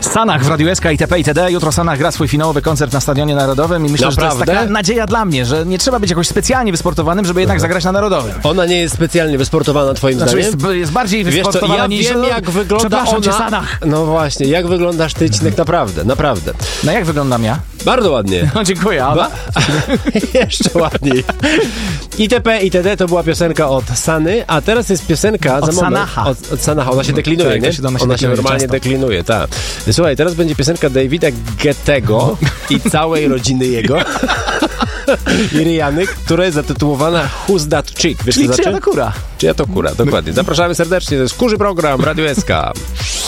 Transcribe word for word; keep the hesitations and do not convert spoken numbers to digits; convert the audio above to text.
Sanach w Radiu S K, itp. itd. Jutro Sanach gra swój finałowy koncert na Stadionie Narodowym i myślę, Naprawdę? że to jest taka nadzieja dla mnie, że nie trzeba być jakoś specjalnie wysportowanym, żeby jednak zagrać na Narodowym. Ona nie jest specjalnie wysportowana twoim Znaczy zdaniem? jest, jest bardziej Wiesz co, wysportowana ja niż... wiem, jak wygląda Przepraszam cię, ona. Sanach. No właśnie, jak wyglądasz ty, Cinek, naprawdę, naprawdę. No jak wyglądam ja? Bardzo ładnie. No dziękuję, a Ba- Jeszcze ładniej. itp. itd. To była piosenka od Sany, a teraz jest piosenka... Od za moment, Sanaha. Od, od Sanaha. Ona się deklinuje, Tak, nie? to się- ona się ona się deklinuje normalnie często. deklinuje, tak. Słuchaj, teraz będzie piosenka Davida Gettego i całej rodziny jego i Riany, która jest zatytułowana Who's That Chick? Wiesz, Czyli co czyja znaczy? to kura? Czyja to kura, dokładnie. Zapraszamy serdecznie, to jest Kurzy Program, Radio S K.